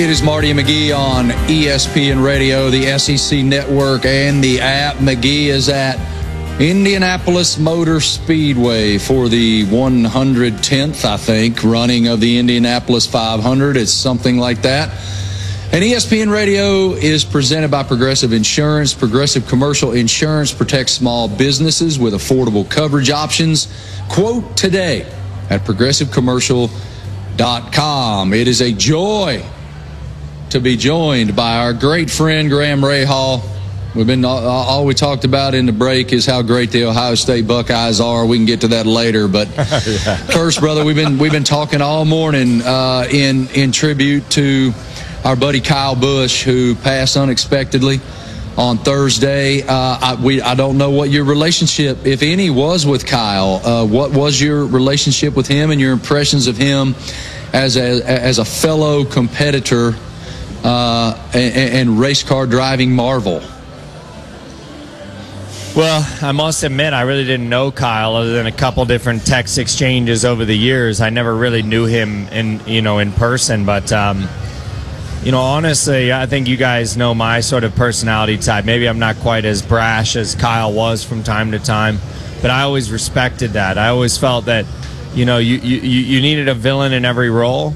It is Marty McGee on ESPN Radio, the SEC Network, and the app. McGee is at Indianapolis Motor Speedway for the 110th, I think, running of the Indianapolis 500. It's something like that. And ESPN Radio is presented by Progressive Insurance. Progressive Commercial Insurance protects small businesses with affordable coverage options. Quote today at progressivecommercial.com. It is a joy to be joined by our great friend Graham Rahal. All we talked about in the break is how great the Ohio State Buckeyes are. We can get to that later, but first, brother, we've been talking all morning in tribute to our buddy Kyle Busch, who passed unexpectedly on Thursday. I don't know what your relationship, if any, was with Kyle. What was your relationship with him and your impressions of him as a fellow competitor and race car driving marvel? Well, I must admit, I really didn't know Kyle other than a couple different text exchanges over the years. I never really knew him in person, but honestly, I think you guys know my sort of personality type. Maybe I'm not quite as brash as Kyle was from time to time, but I always respected that. I always felt that you needed a villain in every role.